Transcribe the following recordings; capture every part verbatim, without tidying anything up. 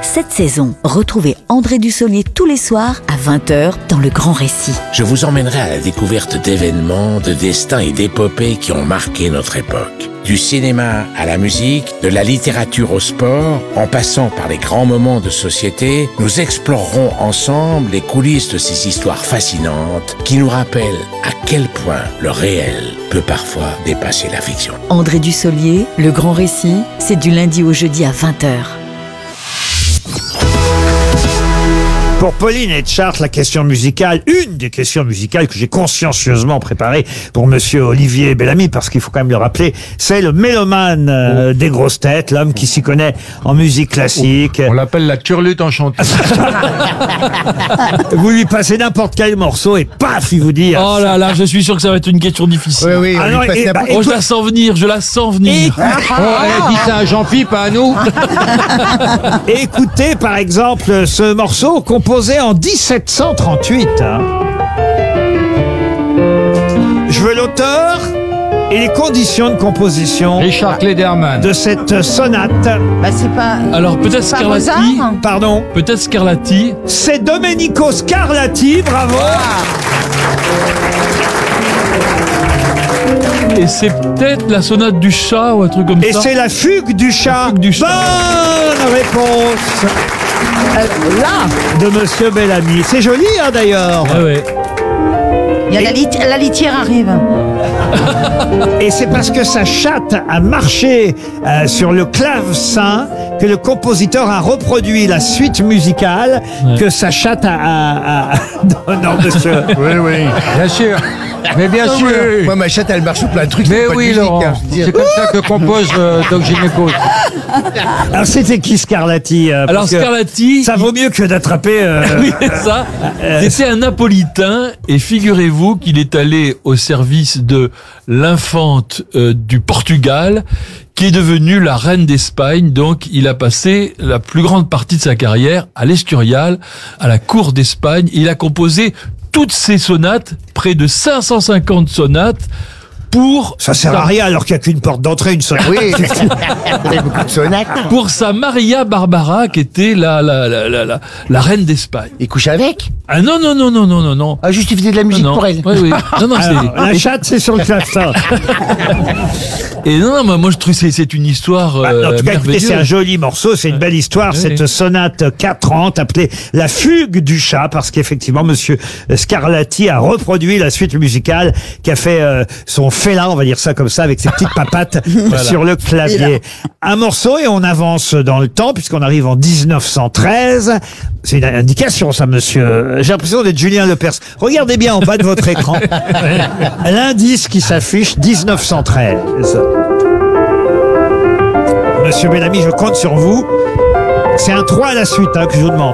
cette saison. Retrouvez André Dussolier tous les soirs à vingt heures dans Le Grand Récit. Je vous emmènerai à la découverte d'événements, de destins et d'épopées qui ont marqué notre époque. Du cinéma à la musique, de la littérature au sport, en passant par les grands moments de société, nous explorerons ensemble les coulisses de ces histoires fascinantes qui nous rappellent à quel point le réel peut parfois dépasser la fiction. André Dussolier, Le Grand Récit, c'est du lundi au jeudi à vingt heures. Pour Pauline et Chartres, la question musicale, une des questions musicales que j'ai consciencieusement préparée pour monsieur Olivier Bellamy, parce qu'il faut quand même le rappeler, c'est le mélomane euh, des grosses têtes, l'homme qui s'y connaît en musique classique. On l'appelle la turlute enchantée. Vous lui passez n'importe quel morceau et paf, il vous dit... Oh là là, je suis sûr que ça va être une question difficile. Oui, oui, on Ah lui non, passe et- n'importe- bah, Oh, je la sens venir, je la sens venir. Oh, elle dit ça à Jean-Philippe, pas à nous. Écoutez par exemple ce morceau composé en dix-sept cent trente-huit. hein. Je veux l'auteur et les conditions de composition Richard Klederman. de cette sonate. Bah c'est pas... Alors peut-être c'est pas Scarlatti. Mozart. Pardon, Peut-être Scarlatti. c'est Domenico Scarlatti, bravo. Et c'est peut-être la sonate du chat ou un truc comme Et ça. c'est la fugue du chat. fugue du chat. Bonne réponse euh, là de monsieur Bellamy. C'est joli hein, d'ailleurs. Ah ouais. Il y a la, lit- la litière arrive. Et c'est parce que sa chatte a marché euh, sur le clavecin que le compositeur a reproduit la suite musicale Ouais. que sa chatte a... a- a- non, non, monsieur. Oui, oui. Bien sûr. Mais bien sûr. Moi, ma chatte, elle marche sur plein de trucs. Mais c'est pas de oui, musique, Laurent. hein, je veux dire. C'est comme ça que compose euh, Doc Gynéco. Alors c'était qui Scarlatti euh, Alors parce que Scarlatti. ça vaut mieux que d'attraper... euh, Oui, c'est ça. C'était un Napolitain et figurez-vous qu'il est allé au service de l'infante euh, du Portugal qui est devenue la reine d'Espagne. Donc il a passé la plus grande partie de sa carrière à l'Escurial, à la cour d'Espagne. Il a composé toutes ses sonates, près de cinq cent cinquante sonates pour Ça sert à rien alors qu'il n'y a qu'une porte d'entrée, une sonate. Oui, il y a beaucoup de sonates. pour sa Maria Barbara qui était la la la la la, la reine d'Espagne. Il couche avec. Ah non non non non non non non. Ah, juste, il faisait de la musique non. pour elle. Oui, oui. Non, non, Alors, c'est... la chatte, c'est sur le clavecin. Et non, non, moi, moi je trouve que c'est, c'est une histoire Bah, euh, en tout cas, écoutez, c'est un merveilleuse. joli morceau, c'est une belle histoire, Oui. cette sonate quatre trente appelée La Fugue du chat, parce qu'effectivement, monsieur Scarlatti a reproduit la suite musicale qui a fait euh, son félin, on va dire ça comme ça, avec ses petites papates sur le clavier. Un morceau et on avance dans le temps, puisqu'on arrive en dix-neuf cent treize. C'est une indication, ça, monsieur. J'ai l'impression d'être Julien Lepers. Regardez bien en bas de votre écran. L'indice qui s'affiche, dix-neuf cent treize. Monsieur Bellamy, je compte sur vous. C'est un trois à la suite hein, que je vous demande.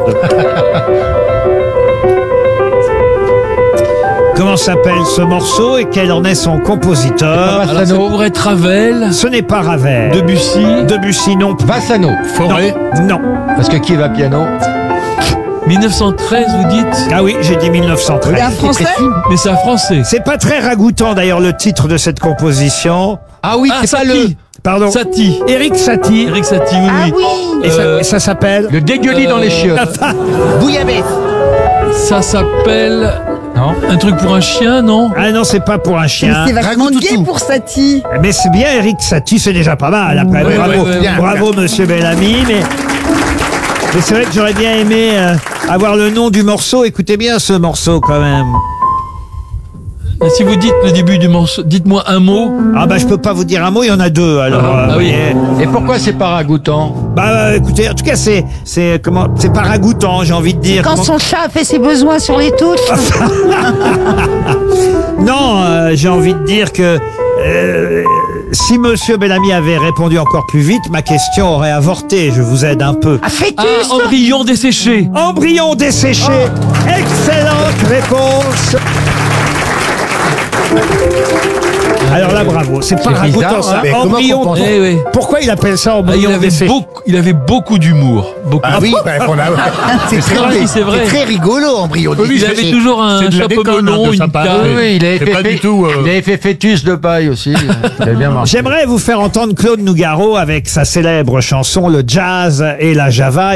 Comment s'appelle ce morceau et quel en est son compositeur? Alors, ça pourrait être Ravel, Ce n'est pas Ravel. Debussy, Debussy, non. Bassano. Forêt. Non. Parce que qui va piano? dix-neuf cent treize, vous dites? Ah oui, j'ai dit mille neuf cent treize. Un français. Mais c'est un français. C'est pas très ragoûtant d'ailleurs le titre de cette composition. Ah oui, Ah, c'est pas le, Satie. Pardon. Satie. Éric Satie. Eric Satie, oui, Ah oui. oui. Et ça, Euh, et ça s'appelle le dégueulis dans les chiottes. Bouillabaisse. Ça s'appelle Non. un truc pour un chien, non? Ah non, c'est pas pour un Mais chien. c'est vachement Ragoûte gay tout. pour Satie. Mais c'est bien Éric Satie, c'est déjà pas mal. Après, Oui, bravo, oui, oui, bien, bravo Monsieur Bellamy. Mais, mais c'est vrai que j'aurais bien aimé euh, avoir le nom du morceau. Écoutez bien ce morceau quand même. Et si vous dites le début du morceau, dites-moi un mot. Ah bah je peux pas vous dire un mot, il y en a deux. Alors, Ah, euh, ah oui. voyez. Et pourquoi c'est pas ragoûtant? Bah euh, écoutez, en tout cas c'est c'est comment c'est pas ragoûtant, j'ai envie de dire. Quand Comment- son chat a fait ses besoins sur les touches. Non, euh, j'ai envie de dire que euh, si Monsieur Bellamy avait répondu encore plus vite, ma question aurait avorté. Je vous aide un peu. Ah, fœtus. Ah, embryon desséché. Embryon desséché. Excellente réponse. Alors là, bravo. C'est pas C'est ragoûtant bizarre, ça. hein. Mais comment Embryon. qu'on pense- Eh oui. Pourquoi il appelle ça Ah, il embryon avait desséché? beaucoup, il avait beaucoup d'humour. Beaucoup. Ah oui, bah, on a... c'est C'est vrai, très, c'est vrai. c'est très rigolo, embryo. Il avait toujours un c'est de la chapeau déconne, melon, hein, de une sa part. canne. Oui, oui, il avait C'est fait, pas fait- du tout, euh, il avait fait fœtus de paille aussi. Il avait bien marché. J'aimerais vous faire entendre Claude Nougaro avec sa célèbre chanson Le Jazz et la Java.